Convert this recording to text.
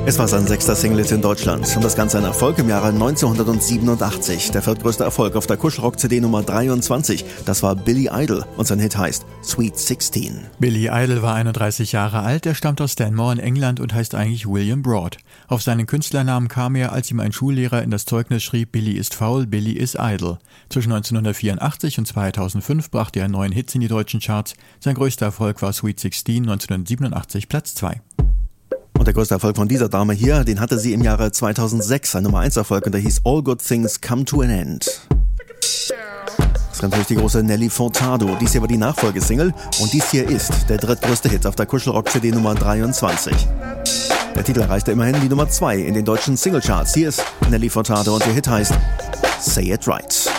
Es war sein 6. Single-Hit in Deutschland und das Ganze ein Erfolg im Jahre 1987. Der viertgrößte Erfolg auf der Kuschelrock-CD Nummer 23. Das war Billy Idol und sein Hit heißt Sweet 16. Billy Idol war 31 Jahre alt, er stammt aus Stanmore in England und heißt eigentlich William Broad. Auf seinen Künstlernamen kam er, als ihm ein Schullehrer in das Zeugnis schrieb, Billy ist faul, Billy is idle. Zwischen 1984 und 2005 brachte er 9 Hits in die deutschen Charts. Sein größter Erfolg war Sweet 16, 1987 Platz 2. Und der größte Erfolg von dieser Dame hier, den hatte sie im Jahre 2006, ein Nummer 1 Erfolg, und der hieß All Good Things Come to an End. Das ist natürlich die große Nelly Furtado. Dies hier war die Nachfolgesingle und dies hier ist der drittgrößte Hit auf der Kuschelrock-CD Nummer 23. Der Titel erreichte immerhin die Nummer 2 in den deutschen Singlecharts. Hier ist Nelly Furtado und der Hit heißt Say It Right.